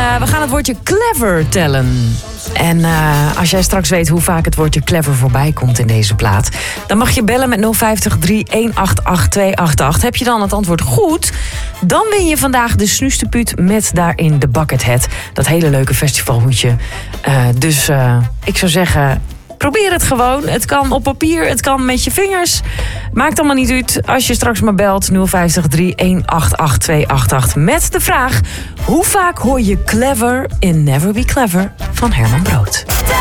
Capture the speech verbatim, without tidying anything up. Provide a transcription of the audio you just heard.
uh, we gaan het woordje clever tellen. En uh, als jij straks weet hoe vaak het woordje clever voorbij komt in deze plaat, dan mag je bellen met nul vijftig, drie een acht acht, twee acht acht. Heb je dan het antwoord goed, dan win je vandaag de Snoesterpuut met daarin de Bucket Hat. Dat hele leuke festivalhoedje. Uh, dus uh, ik zou zeggen, probeer het gewoon. Het kan op papier, het kan met je vingers. Maakt allemaal niet uit als je straks maar belt nul vijftig, drie een acht acht, twee acht acht met de vraag: hoe vaak hoor je clever in Never Be Clever van Herman Brood?